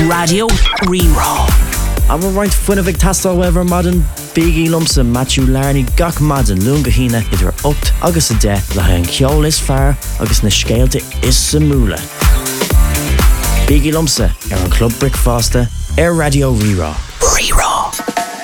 Radio Rerá. A bhar roiint fuinna bh tastal weber madan Biggie Lumsa Matthew Larney gach madan lunga hína idir 8 agus a 10 le an ceol is fearr agus na scéalte is sa múla. Biggie Lumsa ar an Club Brickfaster ar Radio Rerá. Rerá.